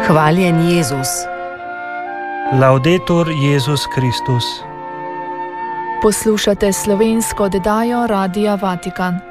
Hvaljen Jezus. Laudetur Jezus Kristus. Poslušate slovensko oddajo Radia Vatikan.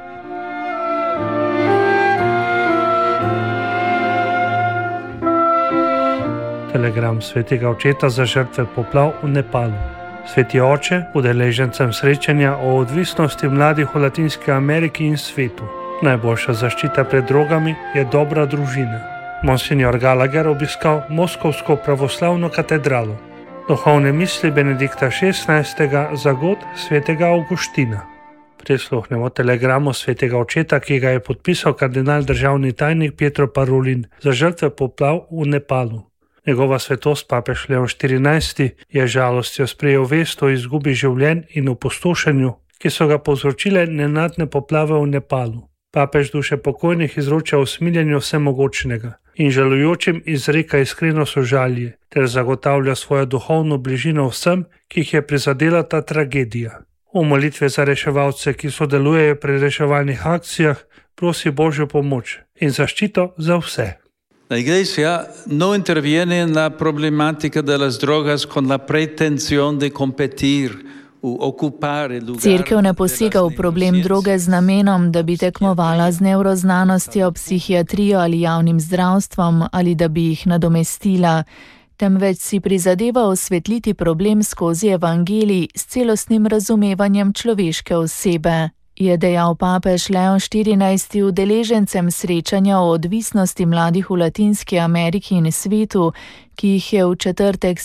Telegram svetega očeta za žrtve poplav v Nepalu. Sveti oče, udeležencem srečanja o odvisnosti mladih v Latinski Ameriki in svetu. Najboljša zaščita pred drogami je dobra družina. Monsignor Gallagher obiskal Moskovsko pravoslavno katedralo. Duhovne misli Benedikta XVI. Za god svetega Avguština. Prisluhnemo telegramu svetega očeta, ki ga je podpisal kardinal državni tajnik Pietro Parolin za žrtve poplav v Nepalu. Njegova svetost papež Leon XIV. Je žalostjo sprejel vest o izgubi življenj in opustošenju, ki so ga povzročile nenadne poplave v Nepalu. Papež duše pokojnih izroča usmiljenju vsemogočnega in žalujočim izreka iskreno sožalje ter zagotavlja svojo duhovno bližino vsem, ki jih je prizadela ta tragedija. V molitve za reševalce, ki sodelujejo pri reševalnih akcijah, prosi Božjo pomoč in zaščito za vse. La Iglesia no interviene en la problemática de las drogas con la pretensión de competir u ocupar el lugar. Cerkev ne posega v problem droge z namenom, da bi tekmovala z nevroznanostjo, psihiatrijo ali javnim zdravstvom ali da bi jih nadomestila, temveč si prizadeva osvetliti problem skozi evangelij s celostnim razumevanjem človeške osebe. Je dejal papež Leon XIV. Udeležencem srečanja o odvisnosti mladih v Latinski Ameriki in svetu, ki jih je v četrtek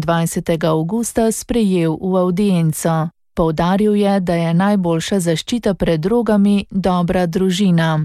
27. avgusta sprejel v avdienco. Poudaril je, da je najboljša zaščita pred drogami dobra družina.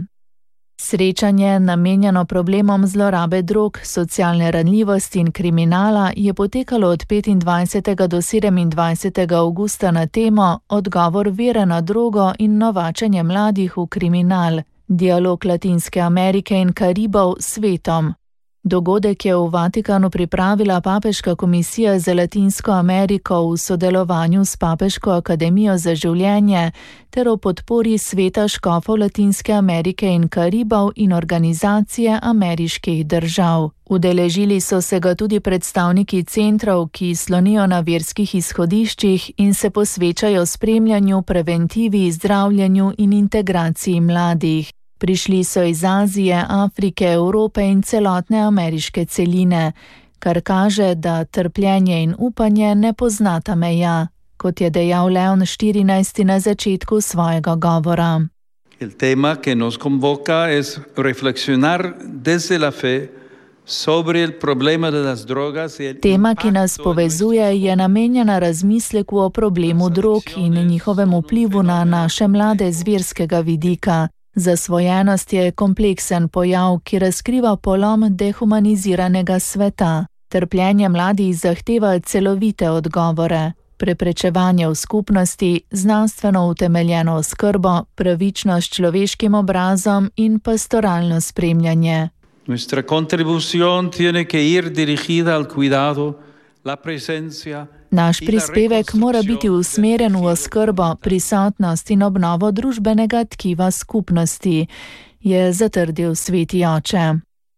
Srečanje, namenjeno problemom zlorabe drog, socialne ranljivosti in kriminala, je potekalo od 25. do 27. avgusta na temo Odgovor vere na drogo in novačenje mladih v kriminal, dialog Latinske Amerike in Karibov s svetom. Dogodek je v Vatikanu pripravila Papeška komisija za Latinsko Ameriko v sodelovanju s Papeško akademijo za življenje ter o podpori sveta škofov Latinske Amerike in Karibov in organizacije ameriških držav. Udeležili so se ga tudi predstavniki centrov, ki slonijo na verskih izhodiščih in se posvečajo spremljanju, preventivi, zdravljenju in integraciji mladih. Prišli so iz Azije, Afrike, Evrope in celotne ameriške celine, kar kaže, da trpljenje in upanje ne poznata meja, kot je dejal Leon XIV. Na začetku svojega govora. El tema que nos convoca es reflexionar desde la fe sobre el problema de las drogas. Tema, ki nas povezuje, je namenjena razmisleku o problemu drog in njihovem vplivu na naše mlade z verskega vidika. Zasvojenost je kompleksen pojav, ki razkriva polom dehumaniziranega sveta. Trpljenje mladih zahteva celovite odgovore, preprečevanje v skupnosti, znanstveno utemeljeno oskrbo, pravičnost človeškim obrazom in pastoralno spremljanje. Nuestra contribución tiene que ir dirigida al cuidado, la presencia. Naš prispevek mora biti usmerjen v oskrbo, prisotnost in obnovo družbenega tkiva skupnosti, je zatrdil sveti oče.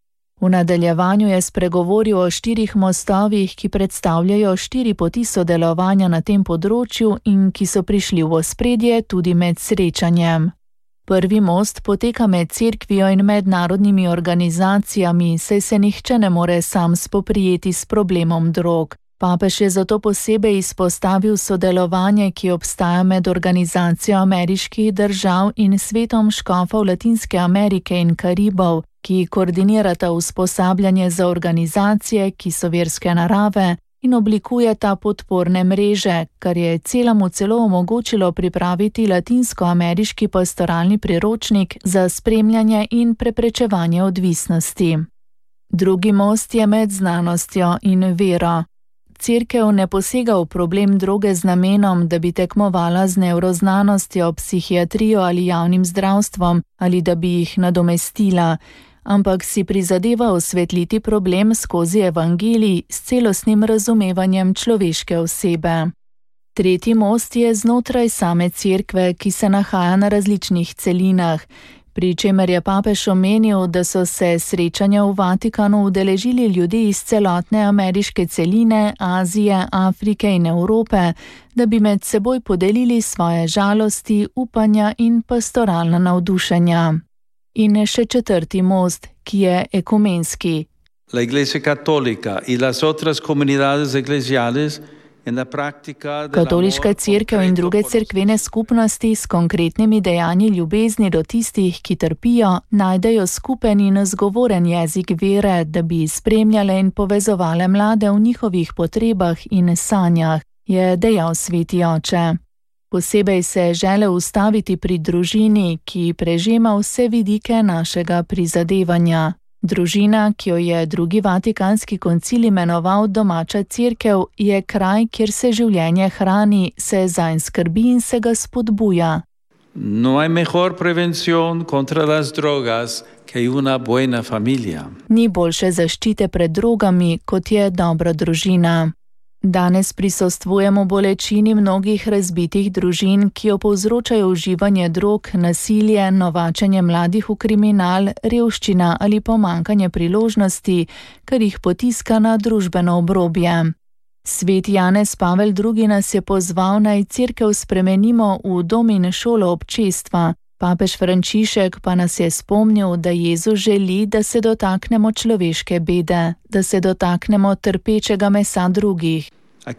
V nadaljevanju je spregovoril o 4 mostovih, ki predstavljajo 4 poti sodelovanja na tem področju in ki so prišli v ospredje tudi med srečanjem. Prvi most poteka med cerkvijo in mednarodnimi organizacijami, saj se nihče ne more sam spoprijeti s problemom drog. Papež je zato posebej izpostavil sodelovanje, ki obstaja med Organizacijo ameriških držav in svetom škofov Latinske Amerike in Karibov, ki koordinirata usposabljanje za organizacije, ki so verske narave in oblikujeta podporne mreže, kar je celemu celo omogočilo pripraviti latinsko-ameriški pastoralni priročnik za spremljanje in preprečevanje odvisnosti. Drugi most je med znanostjo in vero. Cerkev ne posega v problem droge z namenom, da bi tekmovala z nevroznanostjo, psihiatrijo ali javnim zdravstvom ali da bi jih nadomestila, ampak si prizadeva osvetliti problem skozi evangelij s celostnim razumevanjem človeške osebe. Tretji most je znotraj same cerkve, ki se nahaja na različnih celinah. pri čemer je papež omenil, da so se srečanja v Vatikanu udeležili ljudje iz celotne ameriške celine, Azije, Afrike in Evrope, da bi med seboj podelili svoje žalosti, upanja in pastoralna navdušenja. In še četrti most, ki je ekumenski. La Iglesia Católica y las otras comunidades eclesiales. Katoliška cerkev in druge cerkvene skupnosti s konkretnimi dejanji ljubezni do tistih, ki trpijo, najdejo skupen in zgovoren jezik vere, da bi spremljale in povezovale mlade v njihovih potrebah in sanjah, je dejal sveti oče. Posebej se je želel ustaviti pri družini, ki prežema vse vidike našega prizadevanja. Družina, ki jo je drugi Vatikanski koncil imenoval domača cerkev, je kraj, kjer se življenje hrani, se zanj skrbi in se ga spodbuja. No hay mejor prevención contra las drogas que una buena familia. Ni boljše zaščite pred drogami, kot je dobra družina. Danes prisostvujemo bolečini mnogih razbitih družin, ki jo povzročajo uživanje drog, nasilje, novačenje mladih v kriminal, revščina ali pomanjkanje priložnosti, kar jih potiska na družbeno obrobje. Svet Janez Pavel II nas je pozval, naj cerkev spremenimo v dom in šolo občestva. Papež Frančišek pa nas je spomnil, da Jezus želi, da se dotaknemo človeške bede, da se dotaknemo trpečega mesa drugih.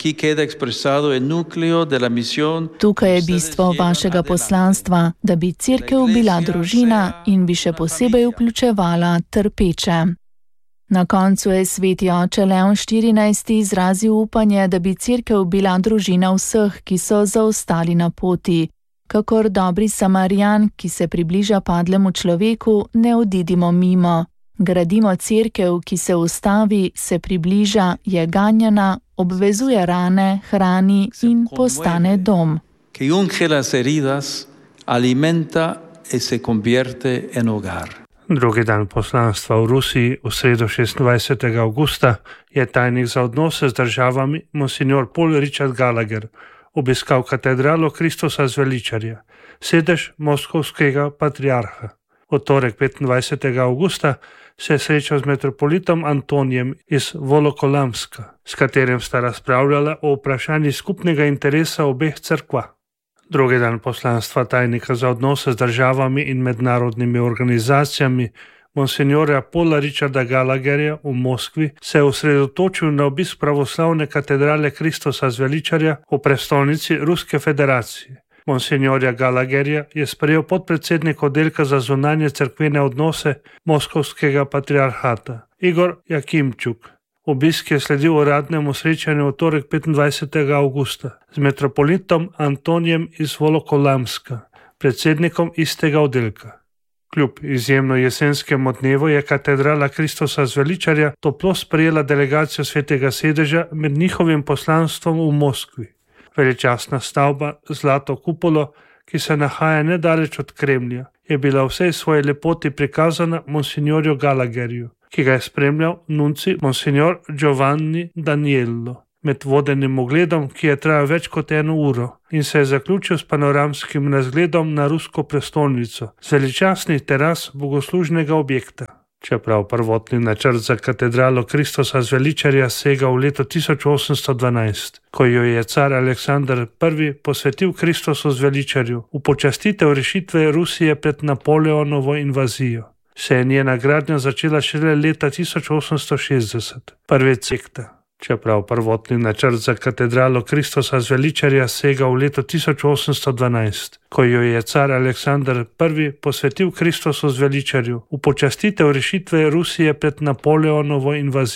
Tukaj je bistvo vašega poslanstva, da bi cerkev bila družina in bi še posebej vključevala trpeče. Na koncu je sveti oče Leon XIV izrazil upanje, da bi cerkev bila družina vseh, ki so zaostali na poti. Kakor dobri Samarijan, ki se približa padlemu človeku, ne odidimo mimo. Gradimo cerkev, ki se ustavi, se približa, je ganjena, obvezuje rane, hrani in postane dom. Drugi dan poslanstva v Rusiji, v sredo 26. avgusta, je tajnik za odnose z državami monsignor Paul Richard Gallagher obiskal katedralo Kristusa Zveličarja, sedež moskovskega patriarha. V torek 25. avgusta se je srečal z metropolitom Antonijem iz Volokolamska, s katerim sta razpravljala o vprašanji skupnega interesa obeh cerkva. Drugi dan poslanstva tajnika za odnose z državami in mednarodnimi organizacijami monsignorja Paula Richarda Gallagherja v Moskvi se je osredotočil na obisk pravoslavne katedrale Kristusa Zveličarja v prestolnici Ruske federacije. Monsignorja Gallagherja je sprejel podpredsednik oddelka za zunanje cerkvene odnose Moskovskega patriarhata Igor Jakimčuk. Obisk je sledil uradnemu srečanju v torek 25. avgusta z metropolitom Antonijem iz Volokolamska, predsednikom istega oddelka. Kljub izjemno jesenskemu dnevu je katedrala Kristusa Zveličarja toplo sprejela delegacijo Svetega sedeža med njihovim poslanstvom v Moskvi. Veličastna stavba z zlato kupolo, ki se nahaja nedaleč od Kremlja, je bila vsej svoji lepoti prikazana monsignorju Gallagherju, ki ga je spremljal nunci monsignor Giovanni Daniello, med vodenim ogledom, ki je trajal več kot 1 uro in se je zaključil s panoramskim razgledom na rusko prestolnico z veličastnih teras bogoslužnega objekta. Čeprav prvotni načrt za katedralo Kristusa Zveličarja sega v leto 1812, ko jo je car Aleksander I posvetil Kristusu Zveličarju v počastitev rešitve Rusije pred Napoleonovo invazijo, se je njena gradnja začela šele leta 1860, prvi sekta. Čeprav prvotni načrt za katedralo Kristusa Zveličarja sega v leto 1812, ko jo je car Aleksander I posvetil Kristusu Zveličarju v počastitev rešitve Rusije pred Napoleonovo invazijo.